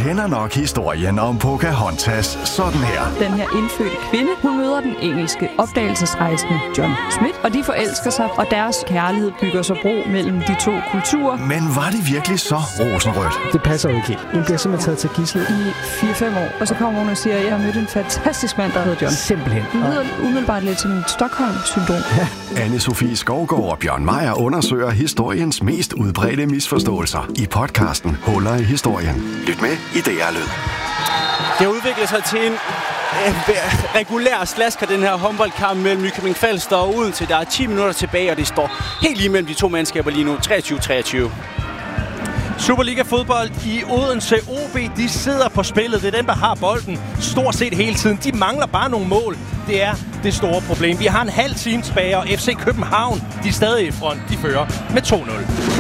kender nok historien om Pocahontas sådan her. Den her indfødte kvinde, hun møder den engelske opdagelsesrejsende John Smith, og de forelsker sig, og deres kærlighed bygger så bro mellem de to kulturer. Men var det virkelig så rosenrødt? Det passer jo ikke helt. Hun bliver simpelthen taget til gidsel I 4-5 år, og så kommer hun og siger, at jeg har mødt en fantastisk mand, der hedder John. Simpelthen. Det lyder umiddelbart lidt som en Stockholm-syndrom. Ja. Anne-Sophie Skovgaard og Bjørn Meier undersøger historiens mest udbredte misforståelser i podcasten Huller i historien. Lyt med i DR Lyd. Det har udviklet sig til en regulær slasker, den her håndboldkamp mellem Nykøbing Falster og Odense. Der er 10 minutter tilbage, og det står helt lige mellem de to mandskaber lige nu. 23-23. Superliga-fodbold i Odense. OB, de sidder på spillet. Det er dem, der har bolden stort set hele tiden. De mangler bare nogle mål. Det er det store problem. Vi har en halv time tilbage, og FC København, de er stadig i front. De fører med 2-0.